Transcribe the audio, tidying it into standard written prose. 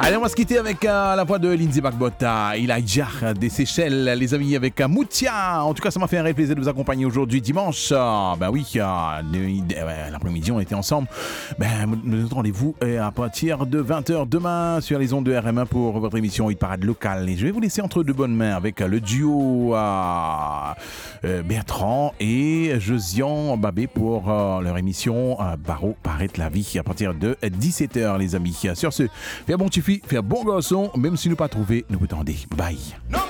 Allez, on va se quitter avec la voix de Lindsay Bagbota, Elijah des Seychelles, les amis, avec Moutia. En tout cas, ça m'a fait un réel plaisir de vous accompagner aujourd'hui, dimanche. Ben oui, l'après-midi, on était ensemble. Nous nous rendez-vous à partir de 20h demain sur les ondes de RM1 pour votre émission Hit Parade locale. Et je vais vous laisser entre de bonnes mains avec le duo Bertrand et Josian Babé pour leur émission Barreau paraît la vie à partir de 17h, les amis. Sur ce, faire bon petit fille, faire bon garçon, même si nous pas trouvé, nous vous tendez. Bye.